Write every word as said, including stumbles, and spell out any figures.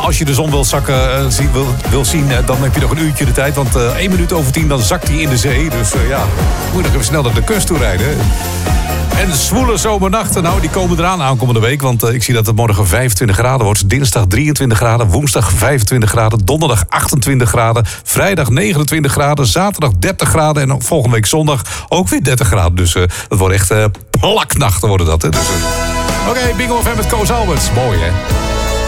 als je de zon wil zakken, uh, zie, wil, wil zien, uh, dan heb je nog een uurtje de tijd. Want uh, één minuut over tien, dan zakt hij in de zee. Dus uh, ja, moet je nog even snel naar de kust toe rijden. En zwoele zomernachten, nou, die komen eraan aankomende week. Want uh, ik zie dat het morgen vijfentwintig graden wordt. Dinsdag drieëntwintig graden, woensdag vijfentwintig graden, donderdag achtentwintig graden, vrijdag negenentwintig graden, zaterdag dertig graden en volgende week zondag ook weer dertig graden. Dus uh, dat wordt echt uh, plaknachten worden dat. Hè? Dus, uh... Oké, okay, Bingo F M met Koos Alberts. Mooi, hè?